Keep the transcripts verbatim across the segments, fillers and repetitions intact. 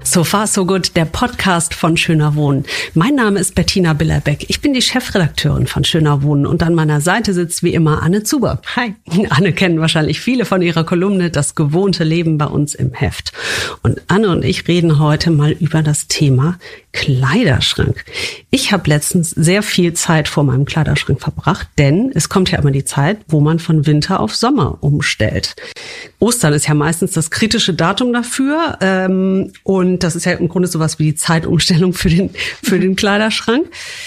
So far so good, der Podcast von Schöner Wohnen. Mein Name ist Bettina Billerbeck. Ich bin die Chefredakteurin von Schöner Wohnen und an meiner Seite sitzt wie immer Anne Zuber. Hi. Anne kennen wahrscheinlich viele von ihrer Kolumne Das gewohnte Leben bei uns im Heft. Und Anne und ich reden heute mal über das Thema Kleiderschrank. Ich habe letztens sehr viel Zeit vor meinem Kleiderschrank verbracht, denn es kommt ja immer die Zeit, wo man von Winter auf Sommer umstellt. Ostern ist ja meistens das kritische Datum dafür, ähm, und das ist ja im Grunde sowas wie die Zeitumstellung für den für den Kleiderschrank.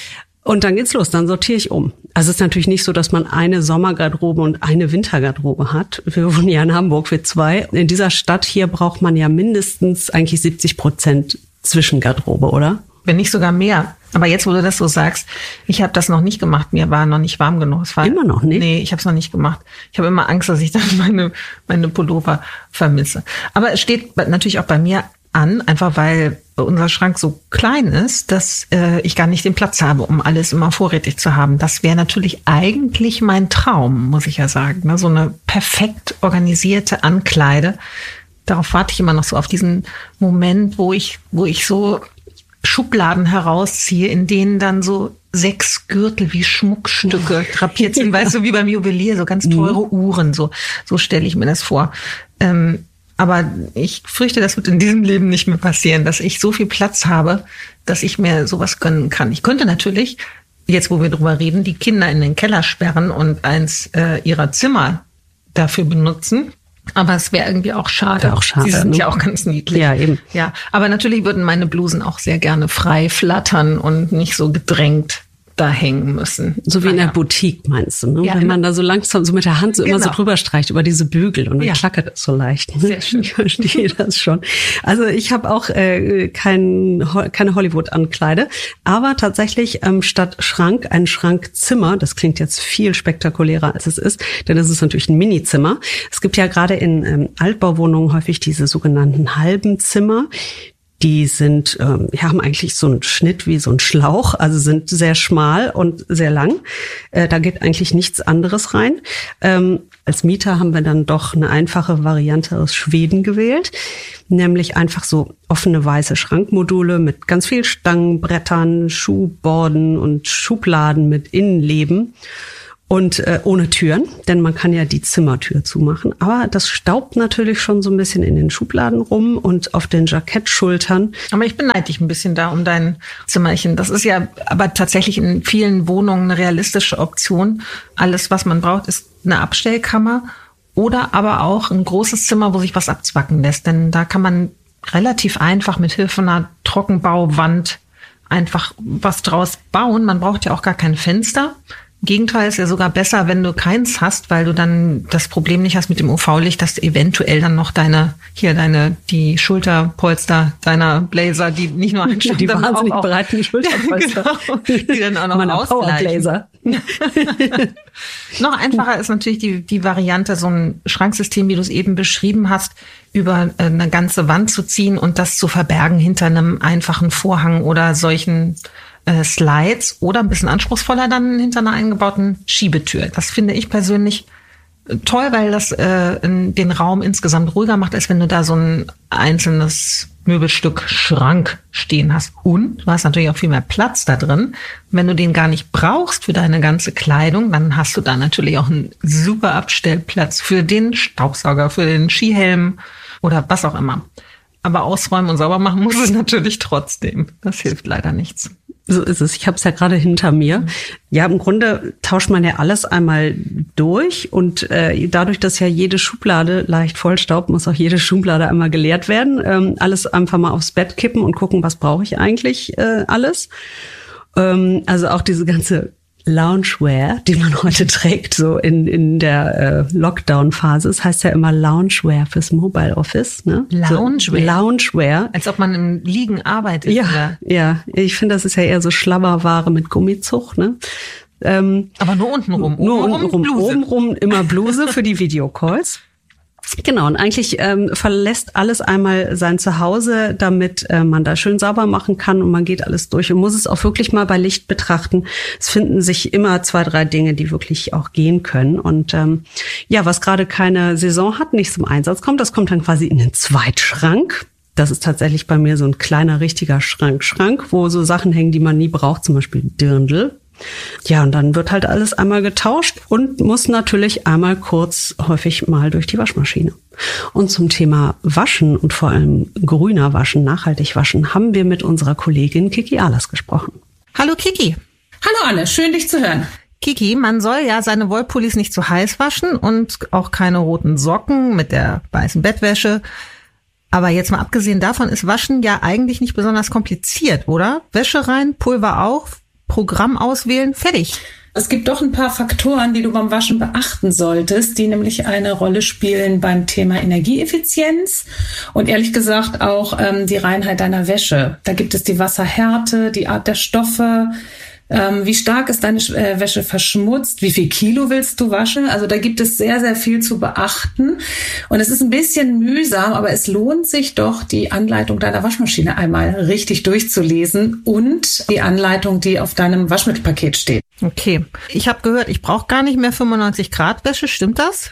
Und dann geht's los, dann sortiere ich um. Also es ist natürlich nicht so, dass man eine Sommergarderobe und eine Wintergarderobe hat. Wir wohnen ja in Hamburg, wir zwei. In dieser Stadt hier braucht man ja mindestens eigentlich siebzig Prozent Zwischengarderobe, oder? Wenn nicht sogar mehr. Aber jetzt, wo du das so sagst, ich habe das noch nicht gemacht. Mir war noch nicht warm genug. Es war, immer noch nicht? Nee, ich habe es noch nicht gemacht. Ich habe immer Angst, dass ich dann meine, meine Pullover vermisse. Aber es steht natürlich auch bei mir an, einfach weil unser Schrank so klein ist, dass äh, ich gar nicht den Platz habe, um alles immer vorrätig zu haben. Das wäre natürlich eigentlich mein Traum, muss ich ja sagen. Ne? So eine perfekt organisierte Ankleide. Darauf warte ich immer noch so, auf diesen Moment, wo ich, wo ich so Schubladen herausziehe, in denen dann so sechs Gürtel wie Schmuckstücke drapiert sind, weißt du, wie beim Juwelier, so ganz teure Uhren, so, so stelle ich mir das vor. Ähm, aber ich fürchte, das wird in diesem Leben nicht mehr passieren, dass ich so viel Platz habe, dass ich mir sowas gönnen kann. Ich könnte natürlich, jetzt wo wir drüber reden, die Kinder in den Keller sperren und eins äh, ihrer Zimmer dafür benutzen. Aber es wäre irgendwie auch schade. Wäre auch schade. Sie sind ne? ja auch ganz niedlich. Ja, eben. Ja, aber natürlich würden meine Blusen auch sehr gerne frei flattern und nicht so gedrängt da hängen müssen. So wie in naja. der Boutique, meinst du, ne? Ja, Wenn man da so langsam so mit der Hand so genau. immer so drüber streicht über diese Bügel und dann ja. klackert es so leicht. Ne? Sehr schön. Ich verstehe das schon. Also ich habe auch äh, kein, keine Hollywood-Ankleide, aber tatsächlich ähm, statt Schrank ein Schrankzimmer. Das klingt jetzt viel spektakulärer, als es ist, denn es ist natürlich ein Minizimmer. Es gibt ja gerade in ähm, Altbauwohnungen häufig diese sogenannten halben Zimmer. Die sind, ähm, ja, haben eigentlich so einen Schnitt wie so ein Schlauch, also sind sehr schmal und sehr lang. Äh, da geht eigentlich nichts anderes rein. Ähm, als Mieter haben wir dann doch eine einfache Variante aus Schweden gewählt, nämlich einfach so offene weiße Schrankmodule mit ganz viel Stangenbrettern, Schuhborden und Schubladen mit Innenleben. Und äh, ohne Türen, denn man kann ja die Zimmertür zumachen. Aber das staubt natürlich schon so ein bisschen in den Schubladen rum und auf den Jackettschultern. Aber ich beneide dich ein bisschen da um dein Zimmerchen. Das ist ja aber tatsächlich in vielen Wohnungen eine realistische Option. Alles, was man braucht, ist eine Abstellkammer oder aber auch ein großes Zimmer, wo sich was abzwacken lässt. Denn da kann man relativ einfach mit Hilfe einer Trockenbauwand einfach was draus bauen. Man braucht ja auch gar kein Fenster. Im Gegenteil ist ja sogar besser, wenn du keins hast, weil du dann das Problem nicht hast mit dem U V-Licht, dass du eventuell dann noch deine, hier deine, die Schulterpolster deiner Blazer, die nicht nur einstellen, die sondern wahnsinnig auch, auch breiten Schulterpolster. Genau, die dann auch noch Meiner ausgleichen. Powerblazer. Noch einfacher ist natürlich die, die Variante, so ein Schranksystem, wie du es eben beschrieben hast, über eine ganze Wand zu ziehen und das zu verbergen hinter einem einfachen Vorhang oder solchen äh, Slides oder ein bisschen anspruchsvoller dann hinter einer eingebauten Schiebetür. Das finde ich persönlich toll, weil das äh, in, den Raum insgesamt ruhiger macht, als wenn du da so ein einzelnes Möbelstück Schrank stehen hast. Und du hast natürlich auch viel mehr Platz da drin. Wenn du den gar nicht brauchst für deine ganze Kleidung, dann hast du da natürlich auch einen super Abstellplatz für den Staubsauger, für den Skihelm oder was auch immer. Aber ausräumen und sauber machen muss es natürlich trotzdem. Das hilft leider nichts. So ist es. Ich habe es ja gerade hinter mir. Ja, im Grunde tauscht man ja alles einmal durch und äh, dadurch, dass ja jede Schublade leicht vollstaubt, muss auch jede Schublade einmal geleert werden. Ähm, alles einfach mal aufs Bett kippen und gucken, was brauche ich eigentlich äh, alles. Ähm, also auch diese ganze Loungewear, die man heute trägt, so in in der äh, Lockdown-Phase. Es heißt ja immer Loungewear fürs Mobile Office. Ne? Loungewear? So, Loungewear. Als ob man im Liegen arbeitet. Ja, oder? ja. Ich finde, das ist ja eher so Schlabberware mit Gummizug. Ne? Ähm, Aber nur unten rum. Nur unten rum. Bluse. Oben rum immer Bluse für die Videocalls. Genau, und eigentlich ähm, verlässt alles einmal sein Zuhause, damit äh, man da schön sauber machen kann und man geht alles durch und muss es auch wirklich mal bei Licht betrachten. Es finden sich immer zwei, drei Dinge, die wirklich auch gehen können. Und ähm, ja, was gerade keine Saison hat, nicht zum Einsatz kommt, das kommt dann quasi in den Zweitschrank. Das ist tatsächlich bei mir so ein kleiner, richtiger Schrank. Schrank, wo so Sachen hängen, die man nie braucht, zum Beispiel Dirndl. Ja, und dann wird halt alles einmal getauscht und muss natürlich einmal kurz häufig mal durch die Waschmaschine. Und zum Thema Waschen und vor allem grüner Waschen, nachhaltig waschen, haben wir mit unserer Kollegin Kiki Ahlers gesprochen. Hallo Kiki. Hallo Anne, schön dich zu hören. Kiki, man soll ja seine Wollpullis nicht zu heiß waschen und auch keine roten Socken mit der weißen Bettwäsche. Aber jetzt mal abgesehen davon ist Waschen ja eigentlich nicht besonders kompliziert, oder? Wäsche rein, Pulver auf, Programm auswählen, fertig. Es gibt doch ein paar Faktoren, die du beim Waschen beachten solltest, die nämlich eine Rolle spielen beim Thema Energieeffizienz und ehrlich gesagt auch ähm, die Reinheit deiner Wäsche. Da gibt es die Wasserhärte, die Art der Stoffe, ähm, wie stark ist deine äh, Wäsche verschmutzt, wie viel Kilo willst du waschen. Also da gibt es sehr, sehr viel zu beachten und es ist ein bisschen mühsam, aber es lohnt sich doch, die Anleitung deiner Waschmaschine einmal richtig durchzulesen und die Anleitung, die auf deinem Waschmittelpaket steht. Okay, ich habe gehört, ich brauche gar nicht mehr fünfundneunzig Grad Wäsche, stimmt das?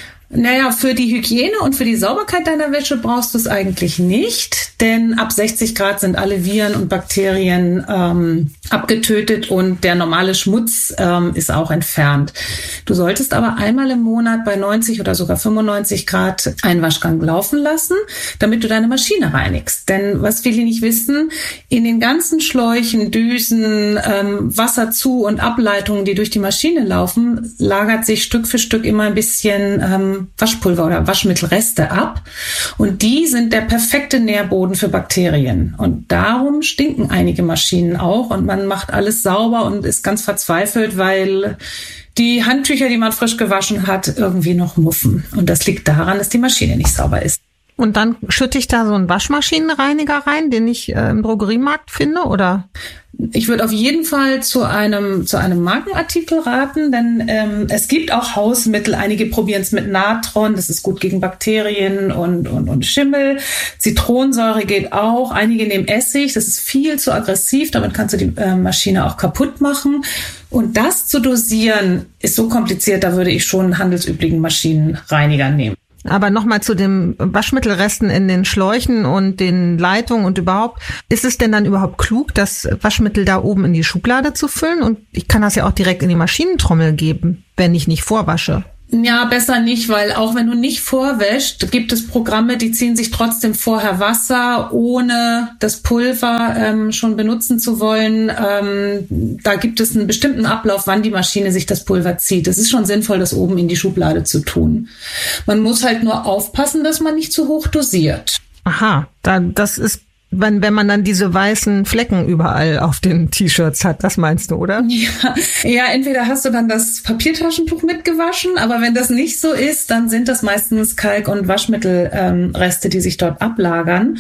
Naja, für die Hygiene und für die Sauberkeit deiner Wäsche brauchst du es eigentlich nicht, denn ab sechzig Grad sind alle Viren und Bakterien ähm, abgetötet und der normale Schmutz ähm, ist auch entfernt. Du solltest aber einmal im Monat bei neunzig oder sogar fünfundneunzig Grad einen Waschgang laufen lassen, damit du deine Maschine reinigst. Denn was viele nicht wissen, in den ganzen Schläuchen, Düsen, ähm, Wasserzu- und Ableitungen, die durch die Maschine laufen, lagert sich Stück für Stück immer ein bisschen ähm, Waschpulver oder Waschmittelreste ab. Und die sind der perfekte Nährboden für Bakterien. Und darum stinken einige Maschinen auch. Und man macht alles sauber und ist ganz verzweifelt, weil die Handtücher, die man frisch gewaschen hat, irgendwie noch muffen. Und das liegt daran, dass die Maschine nicht sauber ist. Und dann schütte ich da so einen Waschmaschinenreiniger rein, den ich äh, im Drogeriemarkt finde, oder? Ich würde auf jeden Fall zu einem zu einem Markenartikel raten, denn ähm, es gibt auch Hausmittel. Einige probieren es mit Natron, das ist gut gegen Bakterien und, und, und Schimmel. Zitronensäure geht auch. Einige nehmen Essig, das ist viel zu aggressiv, damit kannst du die äh, Maschine auch kaputt machen. Und das zu dosieren ist so kompliziert, da würde ich schon einen handelsüblichen Maschinenreiniger nehmen. Aber nochmal zu den Waschmittelresten in den Schläuchen und den Leitungen und überhaupt. Ist es denn dann überhaupt klug, das Waschmittel da oben in die Schublade zu füllen? Und ich kann das ja auch direkt in die Maschinentrommel geben, wenn ich nicht vorwasche. Ja, besser nicht, weil auch wenn du nicht vorwäscht, gibt es Programme, die ziehen sich trotzdem vorher Wasser, ohne das Pulver ähm, schon benutzen zu wollen. Ähm, da gibt es einen bestimmten Ablauf, wann die Maschine sich das Pulver zieht. Es ist schon sinnvoll, das oben in die Schublade zu tun. Man muss halt nur aufpassen, dass man nicht zu hoch dosiert. Aha, da, das ist Wenn, wenn man dann diese weißen Flecken überall auf den T-Shirts hat, das meinst du, oder? Ja, ja, entweder hast du dann das Papiertaschentuch mitgewaschen, aber wenn das nicht so ist, dann sind das meistens Kalk- und Waschmittelreste, ähm, die sich dort ablagern.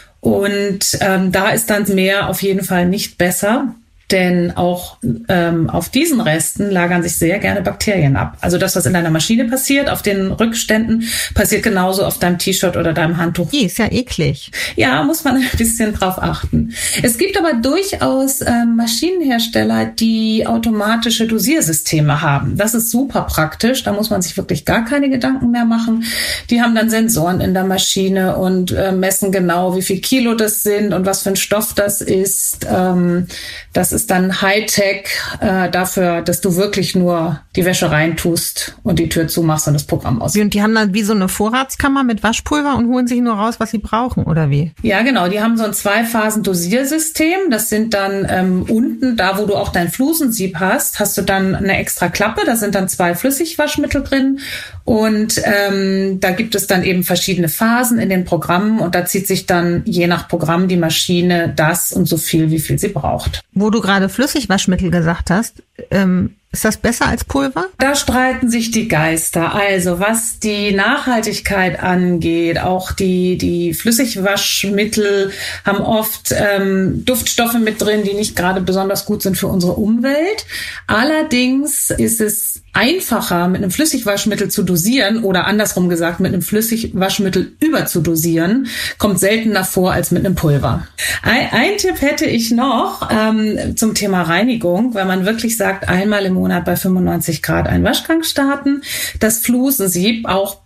Und ähm, da ist dann mehr auf jeden Fall nicht besser. Denn auch ähm, auf diesen Resten lagern sich sehr gerne Bakterien ab. Also das, was in deiner Maschine passiert, auf den Rückständen, passiert genauso auf deinem T-Shirt oder deinem Handtuch. Die ist ja eklig. Ja, muss man ein bisschen drauf achten. Es gibt aber durchaus ähm, Maschinenhersteller, die automatische Dosiersysteme haben. Das ist super praktisch. Da muss man sich wirklich gar keine Gedanken mehr machen. Die haben dann Sensoren in der Maschine und äh, messen genau, wie viel Kilo das sind und was für ein Stoff das ist. Ähm, das ist dann Hightech äh, dafür, dass du wirklich nur die Wäsche reintust und die Tür zumachst und das Programm aus. Und die haben dann wie so eine Vorratskammer mit Waschpulver und holen sich nur raus, was sie brauchen, oder wie? Ja, genau. Die haben so ein Zwei-Phasen-Dosiersystem. Das sind dann ähm, unten, da wo du auch dein Flusensieb hast, hast du dann eine extra Klappe. Da sind dann zwei Flüssigwaschmittel drin. Und ähm, da gibt es dann eben verschiedene Phasen in den Programmen. Und da zieht sich dann je nach Programm die Maschine das und so viel, wie viel sie braucht. Wo du gerade Flüssigwaschmittel gesagt hast, ähm, ist das besser als Pulver? Da streiten sich die Geister. Also was die Nachhaltigkeit angeht, auch die die Flüssigwaschmittel haben oft ähm, Duftstoffe mit drin, die nicht gerade besonders gut sind für unsere Umwelt. Allerdings ist es einfacher, mit einem Flüssigwaschmittel zu dosieren oder andersrum gesagt, mit einem Flüssigwaschmittel überzudosieren, kommt seltener vor als mit einem Pulver. Ein, ein Tipp hätte ich noch ähm, zum Thema Reinigung, wenn man wirklich sagt, einmal im Monat bei fünfundneunzig Grad einen Waschgang starten. Das Flusensieb auch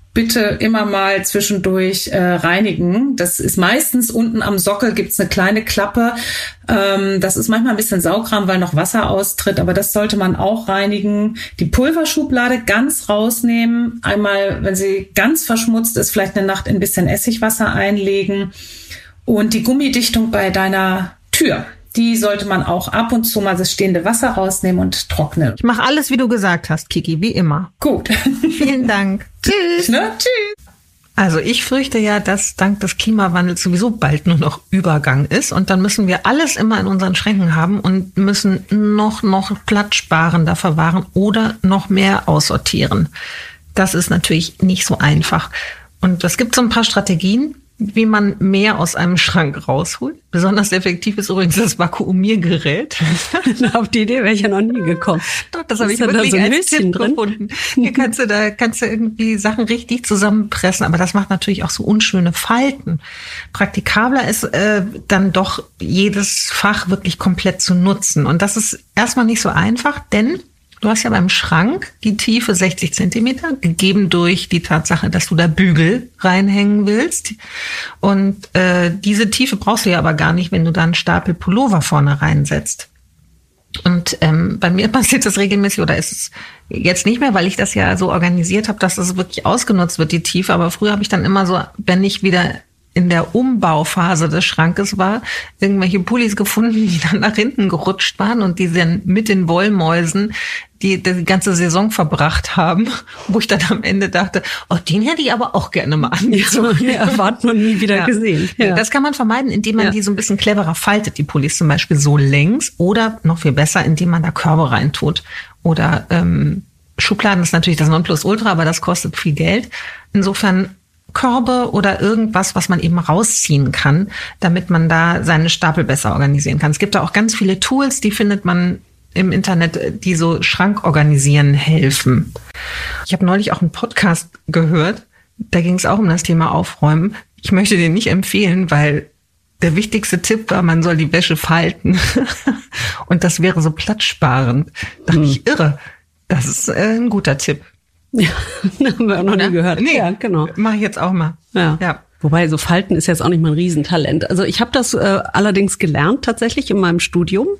bitte immer mal zwischendurch äh, reinigen. Das ist meistens unten am Sockel gibt's eine kleine Klappe. Ähm, das ist manchmal ein bisschen Saugraum, weil noch Wasser austritt, aber das sollte man auch reinigen. Die Pulverschublade ganz rausnehmen. Einmal, wenn sie ganz verschmutzt ist, vielleicht eine Nacht in ein bisschen Essigwasser einlegen. Und die Gummidichtung bei deiner Tür, die sollte man auch ab und zu mal das stehende Wasser rausnehmen und trocknen. Ich mache alles, wie du gesagt hast, Kiki, wie immer. Gut. Vielen Dank. Tschüss. Ne? Tschüss. Also ich fürchte ja, dass dank des Klimawandels sowieso bald nur noch Übergang ist. Und dann müssen wir alles immer in unseren Schränken haben und müssen noch, noch platzsparender verwahren oder noch mehr aussortieren. Das ist natürlich nicht so einfach. Und es gibt so ein paar Strategien, wie man mehr aus einem Schrank rausholt. Besonders effektiv ist übrigens das Vakuumiergerät. Auf die Idee wäre ich ja noch nie gekommen. Doch, das habe ich da wirklich so ein als Tipp drin? gefunden. Hier kannst du, da kannst du irgendwie Sachen richtig zusammenpressen, aber das macht natürlich auch so unschöne Falten. Praktikabler ist äh, dann doch jedes Fach wirklich komplett zu nutzen. Und das ist erstmal nicht so einfach, denn du hast ja beim Schrank die Tiefe sechzig Zentimeter, gegeben durch die Tatsache, dass du da Bügel reinhängen willst. Und äh, diese Tiefe brauchst du ja aber gar nicht, wenn du da einen Stapel Pullover vorne reinsetzt. Und ähm, bei mir passiert das regelmäßig, oder ist es jetzt nicht mehr, weil ich das ja so organisiert habe, dass das wirklich ausgenutzt wird, die Tiefe. Aber früher habe ich dann immer so, wenn ich wieder in der Umbauphase des Schrankes war, irgendwelche Pullis gefunden, die dann nach hinten gerutscht waren und die dann mit den Wollmäusen die die ganze Saison verbracht haben, wo ich dann am Ende dachte, oh, den hätte ich aber auch gerne mal angezogen. Ja, erwartet und nie wieder ja. gesehen. Ja. Das kann man vermeiden, indem man ja. die so ein bisschen cleverer faltet, die Pullis zum Beispiel so längs, oder noch viel besser, indem man da Körbe reintut. Oder ähm, Schubladen ist natürlich das Nonplusultra, aber das kostet viel Geld. Insofern Körbe oder irgendwas, was man eben rausziehen kann, damit man da seine Stapel besser organisieren kann. Es gibt da auch ganz viele Tools, die findet man im Internet, die so Schrank organisieren helfen. Ich habe neulich auch einen Podcast gehört, da ging es auch um das Thema Aufräumen. Ich möchte den nicht empfehlen, weil der wichtigste Tipp war, man soll die Wäsche falten. Und das wäre so platzsparend. Da dachte ich, irre. Das ist äh, ein guter Tipp. Ja, haben wir auch noch nie gehört. Nee, ja, genau. Mache ich jetzt auch mal. Ja. ja. Wobei, so Falten ist jetzt auch nicht mein Riesentalent. Also ich habe das äh, allerdings gelernt tatsächlich in meinem Studium.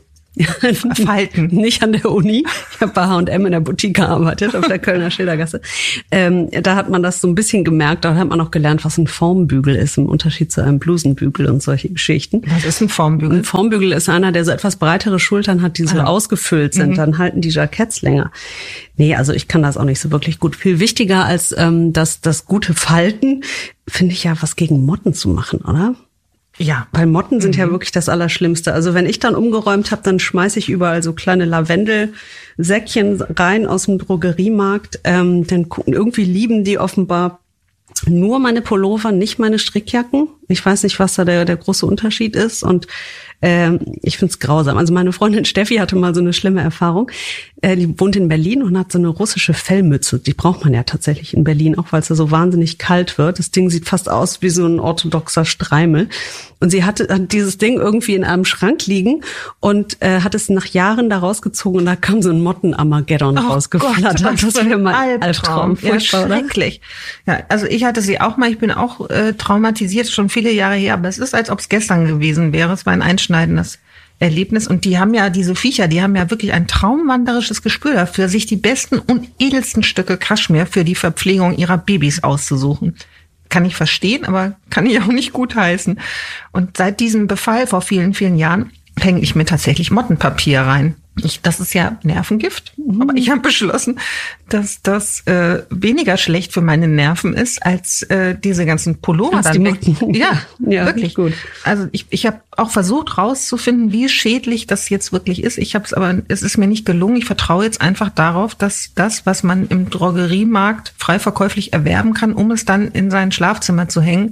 Falten. Nicht an der Uni. Ich habe bei H und M in der Boutique gearbeitet, auf der Kölner Schildergasse. Ähm, da hat man das so ein bisschen gemerkt. Da hat man auch gelernt, was ein Formbügel ist, im Unterschied zu einem Blusenbügel und solche Geschichten. Was ist ein Formbügel? Ein Formbügel ist einer, der so etwas breitere Schultern hat, die so ah. ausgefüllt sind. Mhm. Dann halten die Jacketts länger. Nee, also ich kann das auch nicht so wirklich gut. Viel wichtiger als ähm, das, das gute Falten, finde ich ja, was gegen Motten zu machen, oder? Ja. Weil Motten sind mhm. ja wirklich das Allerschlimmste. Also wenn ich dann umgeräumt habe, dann schmeiße ich überall so kleine Lavendelsäckchen rein aus dem Drogeriemarkt. Ähm, dann gucken, irgendwie lieben die offenbar nur meine Pullover, nicht meine Strickjacken. Ich weiß nicht, was da der, der große Unterschied ist. Und ähm, ich find's grausam. Also meine Freundin Steffi hatte mal so eine schlimme Erfahrung. Äh, die wohnt in Berlin und hat so eine russische Fellmütze. Die braucht man ja tatsächlich in Berlin, auch weil es da so wahnsinnig kalt wird. Das Ding sieht fast aus wie so ein orthodoxer Streimel. Und sie hatte hat dieses Ding irgendwie in einem Schrank liegen und äh, hat es nach Jahren da rausgezogen und da kam so ein Motten-Armageddon oh rausgeflattert. Gott, das wäre mein Albtraum. Albtraum. Ja, schrecklich. Ja, also ich hatte sie auch mal. Ich bin auch äh, traumatisiert, schon viele Jahre her. Aber es ist, als ob es gestern gewesen wäre. Es war ein einschneidendes Erlebnis. Und die haben ja, diese Viecher, die haben ja wirklich ein traumwanderisches Gespür dafür, sich die besten und edelsten Stücke Kaschmir für die Verpflegung ihrer Babys auszusuchen. Kann ich verstehen, aber kann ich auch nicht gutheißen. Und seit diesem Befall vor vielen, vielen Jahren hänge ich mir tatsächlich Mottenpapier rein. Ich, das ist ja Nervengift, mhm. aber ich habe beschlossen, dass das äh, weniger schlecht für meine Nerven ist als äh, diese ganzen Pullover. Dann weg. Ja, ja, wirklich gut. Also ich, ich habe auch versucht rauszufinden, wie schädlich das jetzt wirklich ist. Ich habe es aber, es ist mir nicht gelungen. Ich vertraue jetzt einfach darauf, dass das, was man im Drogeriemarkt frei verkäuflich erwerben kann, um es dann in sein Schlafzimmer zu hängen,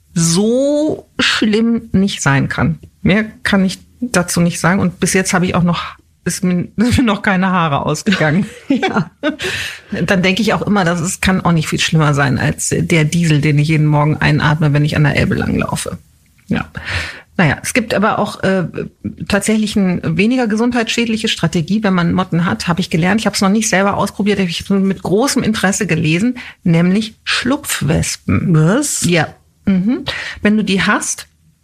so schlimm nicht sein kann. Mehr kann ich dazu nicht sagen. Und bis jetzt habe ich auch noch ist mir, ist mir noch keine Haare ausgegangen. Ja. Dann denke ich auch immer, dass es kann auch nicht viel schlimmer sein als der Diesel, den ich jeden Morgen einatme, wenn ich an der Elbe langlaufe. Ja. Naja, es gibt aber auch äh, tatsächlich eine weniger gesundheitsschädliche Strategie, wenn man Motten hat, habe ich gelernt. Ich habe es noch nicht selber ausprobiert, habe ich mit großem Interesse gelesen, nämlich Schlupfwespen. Was? Ja. Mhm. Wenn du die hast,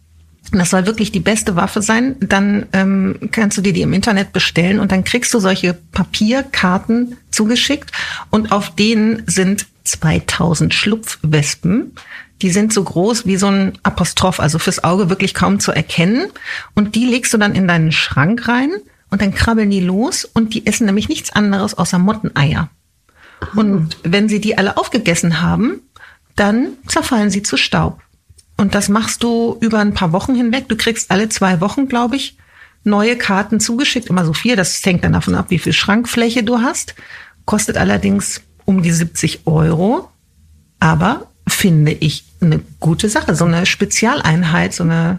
das soll wirklich die beste Waffe sein, dann ähm, kannst du dir die im Internet bestellen und dann kriegst du solche Papierkarten zugeschickt und auf denen sind zweitausend Schlupfwespen. Die sind so groß wie so ein Apostroph, also fürs Auge wirklich kaum zu erkennen. Und die legst du dann in deinen Schrank rein und dann krabbeln die los und die essen nämlich nichts anderes außer Motteneier. Oh. Und wenn sie die alle aufgegessen haben, dann zerfallen sie zu Staub. Und das machst du über ein paar Wochen hinweg. Du kriegst alle zwei Wochen, glaube ich, neue Karten zugeschickt. Immer so vier. Das hängt dann davon ab, wie viel Schrankfläche du hast. Kostet allerdings um die siebzig Euro. Aber finde ich eine gute Sache. So eine Spezialeinheit, so eine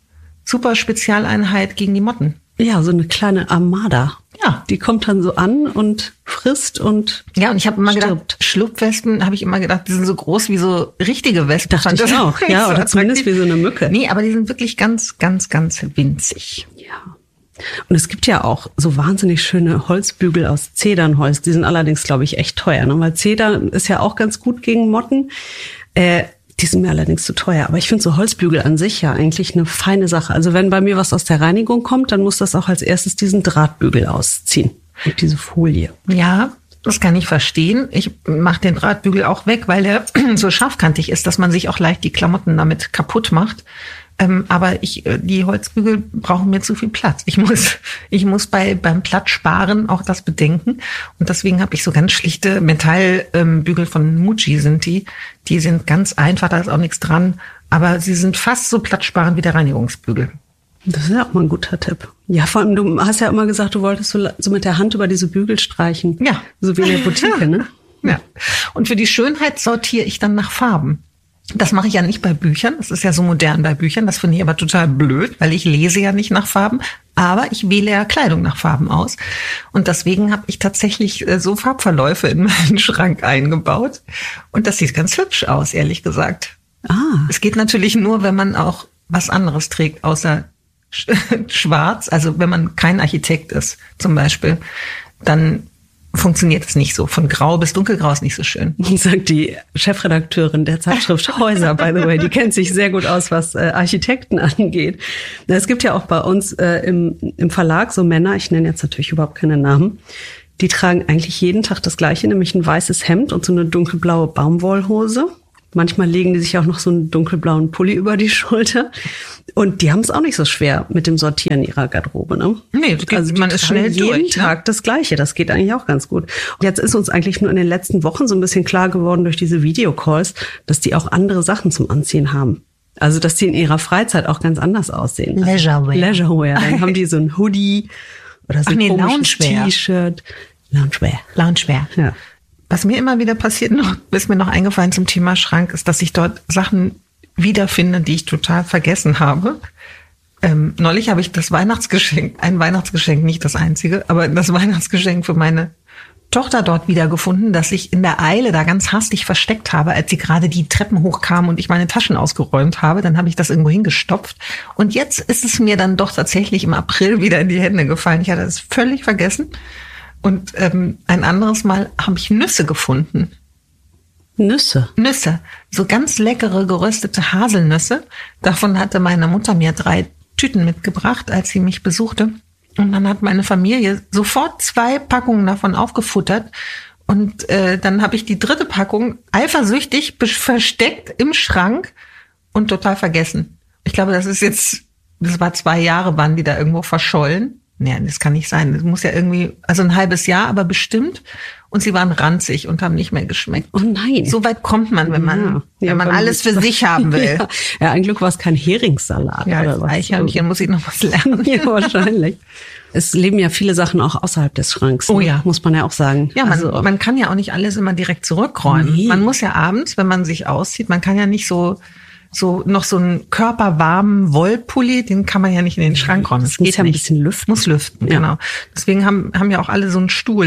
super Spezialeinheit gegen die Motten. Ja, so eine kleine Armada. Ja. Die kommt dann so an und frisst und Ja, und ich habe immer stirbt. gedacht, Schlupfwespen, habe ich immer gedacht, die sind so groß wie so richtige Wespen. Dachte ich auch. Ja, so oder zumindest wie so eine Mücke. Nee, aber die sind wirklich ganz, ganz, ganz winzig. Ja. Und es gibt ja auch so wahnsinnig schöne Holzbügel aus Zedernholz. Die sind allerdings, glaube ich, echt teuer, ne? Weil Zeder ist ja auch ganz gut gegen Motten. Äh, die sind mir allerdings zu teuer. Aber ich finde so Holzbügel an sich ja eigentlich eine feine Sache. Also wenn bei mir was aus der Reinigung kommt, dann muss das auch als erstes diesen Drahtbügel ausziehen. Und diese Folie. Ja, das kann ich verstehen. Ich mache den Drahtbügel auch weg, weil der so scharfkantig ist, dass man sich auch leicht die Klamotten damit kaputt macht. Ähm, aber ich, die Holzbügel brauchen mir zu viel Platz. Ich muss, ich muss bei beim Platz sparen auch das bedenken. Und deswegen habe ich so ganz schlichte Metallbügel ähm, von Muji sind die. Die sind ganz einfach, da ist auch nichts dran. Aber sie sind fast so platzsparend wie der Reinigungsbügel. Das ist ja auch mal ein guter Tipp. Ja, vor allem, du hast ja immer gesagt, du wolltest so, so mit der Hand über diese Bügel streichen. Ja. So wie in der Boutique, ne? Ja. Und für die Schönheit sortiere ich dann nach Farben. Das mache ich ja nicht bei Büchern. Das ist ja so modern bei Büchern. Das finde ich aber total blöd, weil ich lese ja nicht nach Farben. Aber ich wähle ja Kleidung nach Farben aus. Und deswegen habe ich tatsächlich so Farbverläufe in meinen Schrank eingebaut. Und das sieht ganz hübsch aus, ehrlich gesagt. Ah. Es geht natürlich nur, wenn man auch was anderes trägt, außer schwarz. Also wenn man kein Architekt ist, zum Beispiel, dann funktioniert es nicht so. Von grau bis dunkelgrau ist nicht so schön. Sagt die Chefredakteurin der Zeitschrift Häuser, by the way. Die kennt sich sehr gut aus, was äh, Architekten angeht. Es gibt ja auch bei uns äh, im, im Verlag so Männer, ich nenne jetzt natürlich überhaupt keine Namen, die tragen eigentlich jeden Tag das Gleiche, nämlich ein weißes Hemd und so eine dunkelblaue Baumwollhose. Manchmal legen die sich auch noch so einen dunkelblauen Pulli über die Schulter. Und die haben es auch nicht so schwer mit dem Sortieren ihrer Garderobe, ne? Nee, das geht, also man ist schnell jeden durch, Tag ne? das Gleiche. Das geht eigentlich auch ganz gut. Und jetzt ist uns eigentlich nur in den letzten Wochen so ein bisschen klar geworden durch diese Videocalls, dass die auch andere Sachen zum Anziehen haben. Also, dass die in ihrer Freizeit auch ganz anders aussehen. Leisurewear. Leisurewear. Dann haben die so ein Hoodie oder so ein Ach nee, komisches Loungewear. T-Shirt. Loungewear. Loungewear. Ja. Was mir immer wieder passiert, noch, ist mir noch eingefallen zum Thema Schrank, ist, dass ich dort Sachen wiederfinde, die ich total vergessen habe. Ähm, neulich habe ich das Weihnachtsgeschenk, ein Weihnachtsgeschenk, nicht das einzige, aber das Weihnachtsgeschenk für meine Tochter dort wiedergefunden, das ich in der Eile da ganz hastig versteckt habe, als sie gerade die Treppen hochkam und ich meine Taschen ausgeräumt habe. Dann habe ich das irgendwo hingestopft. Und jetzt ist es mir dann doch tatsächlich im April wieder in die Hände gefallen. Ich hatte es völlig vergessen. Und ähm, ein anderes Mal habe ich Nüsse gefunden. Nüsse. Nüsse. So ganz leckere geröstete Haselnüsse. Davon hatte meine Mutter mir drei Tüten mitgebracht, als sie mich besuchte. Und dann hat meine Familie sofort zwei Packungen davon aufgefuttert. Und äh, dann habe ich die dritte Packung eifersüchtig versteckt im Schrank und total vergessen. Ich glaube, das ist jetzt, das war zwei Jahre, waren die da irgendwo verschollen. Nee, das kann nicht sein. Das muss ja irgendwie, also ein halbes Jahr, aber bestimmt. Und sie waren ranzig und haben nicht mehr geschmeckt. Oh nein. So weit kommt man, wenn man, Ja. wenn Ja, man wenn alles man- für sich haben will. Ja, ja, ein Glück war es kein Heringssalat. Ja, oder das was. Eichhörnchen muss ich noch was lernen. Ja, wahrscheinlich. Es leben ja viele Sachen auch außerhalb des Schranks. Oh ne? ja. Muss man ja auch sagen. Ja, man, Also, man kann ja auch nicht alles immer direkt zurückräumen. Nee. Man muss ja abends, wenn man sich auszieht, man kann ja nicht so, so noch so einen körperwarmen Wollpulli, den kann man ja nicht in den Schrank räumen. Das muss ja ein bisschen lüften. Muss lüften, Ja. genau. Deswegen haben, haben ja auch alle so einen Stuhl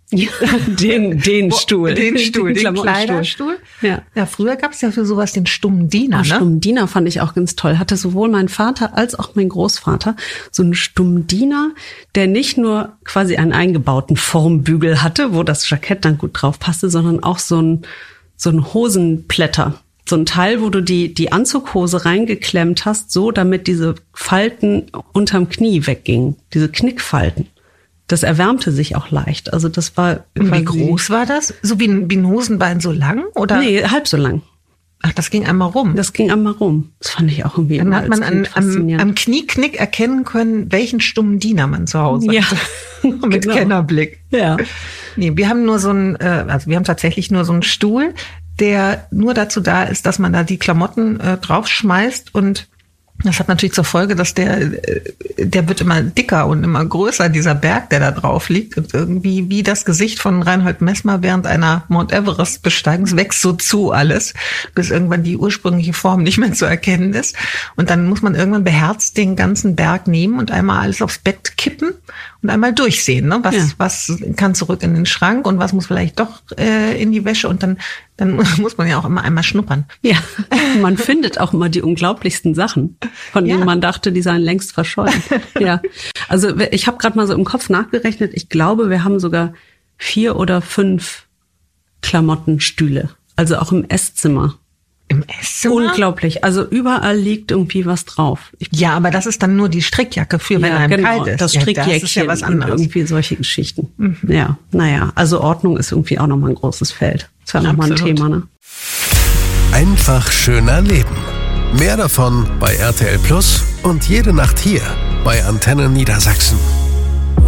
Ja, den, den Stuhl. Den Stuhl, den, den Kleiderstuhl. Ja. Ja, früher gab es ja für sowas den stummen Diener. Oh, ne? Stummen Diener fand ich auch ganz toll. Hatte sowohl mein Vater als auch mein Großvater so einen stummen Diener, der nicht nur quasi einen eingebauten Formbügel hatte, wo das Jackett dann gut drauf passte, sondern auch so ein, so ein Hosenplätter. So ein Teil, wo du die, die Anzughose reingeklemmt hast, so damit diese Falten unterm Knie weggingen. Diese Knickfalten. Das erwärmte sich auch leicht. Also das war. Wie groß war das? So wie ein, wie ein Hosenbein so lang? Oder? Nee, halb so lang. Ach, das ging einmal rum. Das ging einmal rum. Das fand ich auch irgendwie. Dann hat man an, am, am Knieknick erkennen können, welchen stummen Diener man zu Hause ja. hat. Mit genau. Kennerblick. Ja. Nee, wir haben nur so einen, also wir haben tatsächlich nur so einen Stuhl, der nur dazu da ist, dass man da die Klamotten äh, draufschmeißt, und das hat natürlich zur Folge, dass der, der wird immer dicker und immer größer, dieser Berg, der da drauf liegt. Und irgendwie wie das Gesicht von Reinhold Messmer während einer Mount Everest-Besteigung, wächst so zu alles, bis irgendwann die ursprüngliche Form nicht mehr zu erkennen ist. Und dann muss man irgendwann beherzt den ganzen Berg nehmen und einmal alles aufs Bett kippen und einmal durchsehen, ne? Was, ja. was kann zurück in den Schrank und was muss vielleicht doch äh, in die Wäsche, und dann Dann muss man ja auch immer einmal schnuppern. Ja, man findet auch immer die unglaublichsten Sachen, von denen ja. man dachte, die seien längst verschollen. Ja, also ich habe gerade mal so im Kopf nachgerechnet. Ich glaube, wir haben sogar vier oder fünf Klamottenstühle, also auch im Esszimmer. Im Esszimmer? Unglaublich. Also überall liegt irgendwie was drauf. Ich ja, aber das ist dann nur die Strickjacke für, wenn ja, einem genau, kalt ist. Das Strickjäckchen, ja, das ist ja was anderes. Irgendwie solche Geschichten. Mhm. Ja, naja, also Ordnung ist irgendwie auch nochmal ein großes Feld. Das war nochmal ein Thema, ne? Einfach schöner leben. Mehr davon bei R T L Plus und jede Nacht hier bei Antenne Niedersachsen.